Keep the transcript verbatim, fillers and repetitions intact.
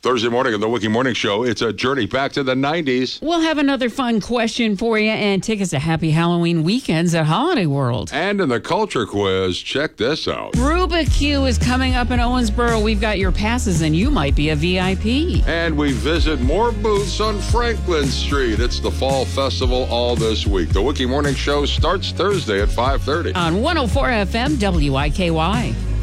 Thursday morning on the Wiki Morning Show, it's a journey back to the nineties. We'll have another fun question for you and tickets to Happy Halloween weekends at Holiday World. And in the culture quiz, check this out. Rubik's is coming up in Owensboro. We've got your passes and you might be a V I P. And we visit more booths on Franklin Street. It's the Fall Festival all this week. The Wiki Morning Show starts Thursday at five thirty. On one oh four F M W I K Y.